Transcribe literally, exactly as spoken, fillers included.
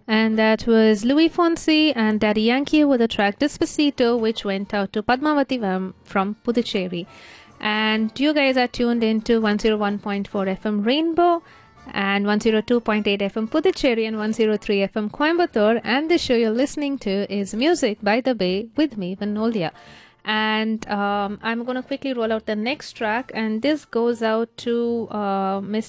And that was Louis Fonsi and Daddy Yankee with the track Despacito, which went out to Padmavati Vam from Puducherry. And you guys are tuned into one oh one point four F M Rainbow and one oh two point eight F M Puducherry and one oh three F M Coimbatore. And the show you're listening to is Music by the Bay with me, Vanolia. And um, I'm going to quickly roll out the next track. And this goes out to uh, Mister